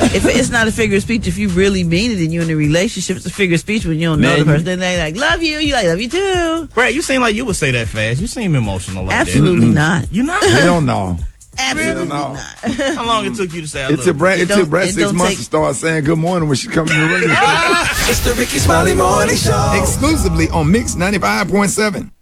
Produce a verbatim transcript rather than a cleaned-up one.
if it's not a figure of speech, if you really mean it and you're in a relationship, it's a figure of speech when you don't know Man, the person. Then they like, love you. You like, love you too. Brad, you seem like you would say that fast. You seem emotional like Absolutely that. not. You not? We don't know. Absolutely No. not. How long it took you to say I It love took you? Brad, it It took don't- Brad it six don't months take- to start saying good morning when she comes to the radio. It's the Ricky Smiley Morning Show. Exclusively on Mix ninety-five point seven.